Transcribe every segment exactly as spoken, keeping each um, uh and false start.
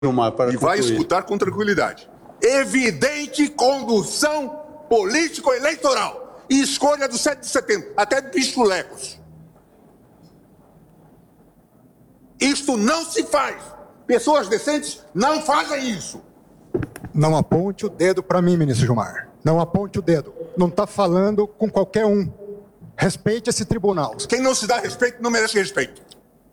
E vai escutar com tranquilidade. Evidente condução político-eleitoral e escolha do sete de setembro, até de pichulecos. Isto não se faz. Pessoas decentes não fazem isso. Não aponte o dedo para mim, ministro Gilmar. Não aponte o dedo. Não está falando com qualquer um. Respeite esse tribunal. Quem não se dá respeito não merece respeito.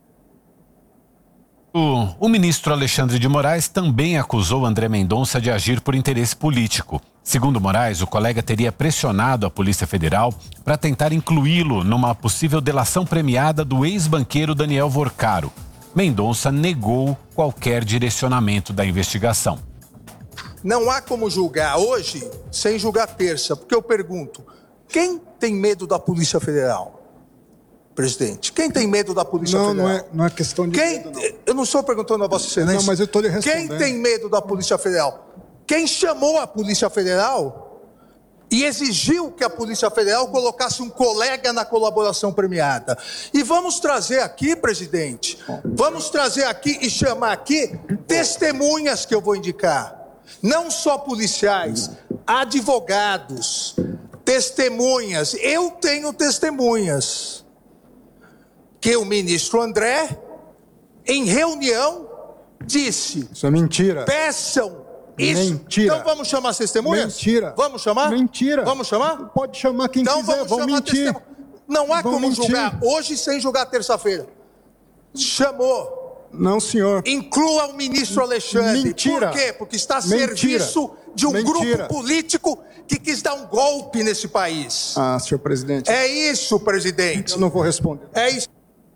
O, o ministro Alexandre de Moraes também acusou André Mendonça de agir por interesse político. Segundo Moraes, o colega teria pressionado a Polícia Federal para tentar incluí-lo numa possível delação premiada do ex-banqueiro Daniel Vorcaro. Mendonça negou qualquer direcionamento da investigação. Não há como julgar hoje sem julgar terça, porque eu pergunto, quem tem medo da Polícia Federal? Presidente, quem tem medo da Polícia não, Federal? Não, é, não é questão de quem, medo, não. Eu não estou perguntando a Vossa Excelência. Não, mas eu estou lhe respondendo. Quem tem medo da Polícia Federal? Quem chamou a Polícia Federal e exigiu que a Polícia Federal colocasse um colega na colaboração premiada. E vamos trazer aqui, presidente, vamos trazer aqui e chamar aqui testemunhas que eu vou indicar. Não só policiais, advogados, testemunhas. Eu tenho testemunhas. Que o ministro André, em reunião, disse... Isso é mentira. Peçam isso. Mentira. Então vamos chamar as testemunhas? Mentira. Vamos chamar? Mentira. Vamos chamar? Pode chamar quem então, quiser, vamos vão chamar mentir. Testemunha. Não há vão como mentir. julgar hoje sem julgar terça-feira. Chamou. Não, senhor. Inclua o ministro Alexandre. Mentira. Por quê? Porque está a Mentira. serviço de um Mentira. grupo político que quis dar um golpe nesse país. Ah, senhor presidente. É isso, presidente. Eu não vou responder. É isso.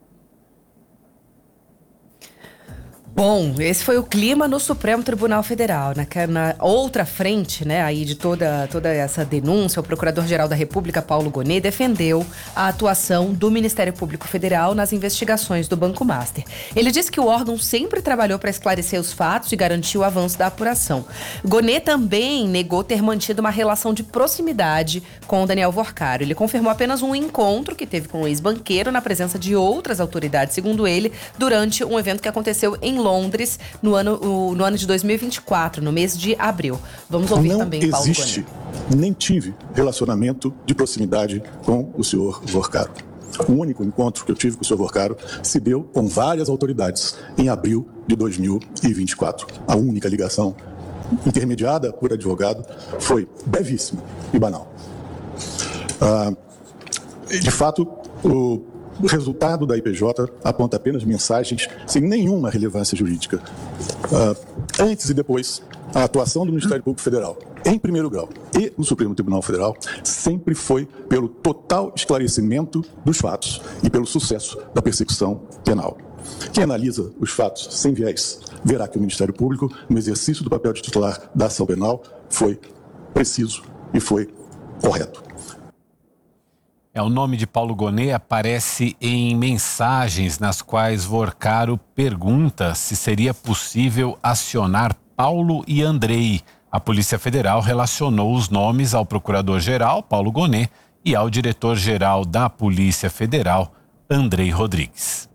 Bom, esse foi o clima no Supremo Tribunal Federal. Na, na outra frente, né, aí de toda, toda essa denúncia, o Procurador-Geral da República, Paulo Gonet, defendeu a atuação do Ministério Público Federal nas investigações do Banco Master. Ele disse que o órgão sempre trabalhou para esclarecer os fatos e garantir o avanço da apuração. Gonet também negou ter mantido uma relação de proximidade com o Daniel Vorcaro. Ele confirmou apenas um encontro que teve com o ex-banqueiro na presença de outras autoridades, segundo ele, durante um evento que aconteceu em Londres, no ano, no ano de dois mil e vinte e quatro, no mês de abril. Vamos ouvir Não também Paulo Gonet. Não existe, nem tive relacionamento de proximidade com o senhor Vorcaro. O único encontro que eu tive com o senhor Vorcaro se deu com várias autoridades em abril de dois mil e vinte e quatro. A única ligação intermediada por advogado foi brevíssima e banal. Ah, de fato, o O resultado da I P J aponta apenas mensagens sem nenhuma relevância jurídica. Uh, antes e depois, a atuação do Ministério Público Federal, em primeiro grau, e no Supremo Tribunal Federal, sempre foi pelo total esclarecimento dos fatos e pelo sucesso da persecução penal. Quem analisa os fatos sem viés verá que o Ministério Público, no exercício do papel de titular da ação penal, foi preciso e foi correto. É, o nome de Paulo Gonet aparece em mensagens nas quais Vorcaro pergunta se seria possível acionar Paulo e Andrei. A Polícia Federal relacionou os nomes ao Procurador-Geral, Paulo Gonet, e ao Diretor-Geral da Polícia Federal, Andrei Rodrigues.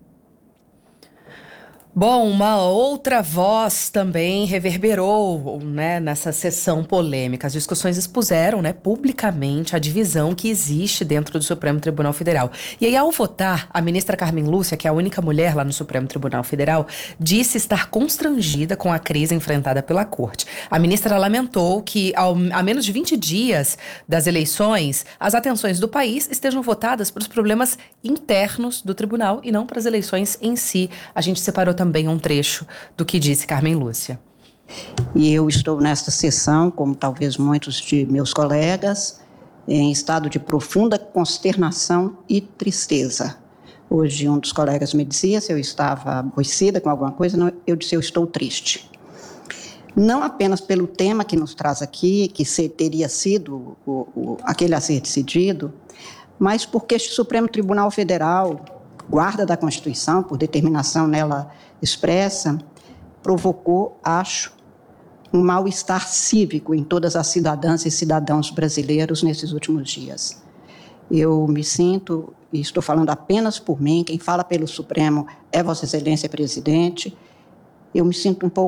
Bom, uma outra voz também reverberou, né, nessa sessão polêmica. As discussões expuseram, né, publicamente a divisão que existe dentro do Supremo Tribunal Federal. E aí, ao votar, a ministra Carmen Lúcia, que é a única mulher lá no Supremo Tribunal Federal, disse estar constrangida com a crise enfrentada pela Corte. A ministra lamentou que, ao, a menos de vinte dias das eleições, as atenções do país estejam votadas para os problemas internos do tribunal e não para as eleições em si. A gente separou também também um trecho do que disse Carmen Lúcia. E eu estou nesta sessão, como talvez muitos de meus colegas, em estado de profunda consternação e tristeza. Hoje um dos colegas me dizia se eu estava aborrecida com alguma coisa, não, eu disse eu estou triste. Não apenas pelo tema que nos traz aqui, que se, teria sido o, o, aquele a ser decidido, mas porque este Supremo Tribunal Federal, guarda da Constituição, por determinação nela expressa, provocou, acho, um mal-estar cívico em todas as cidadãs e cidadãos brasileiros nesses últimos dias. Eu me sinto, e estou falando apenas por mim, quem fala pelo Supremo é Vossa Excelência Presidente, eu me sinto um pouco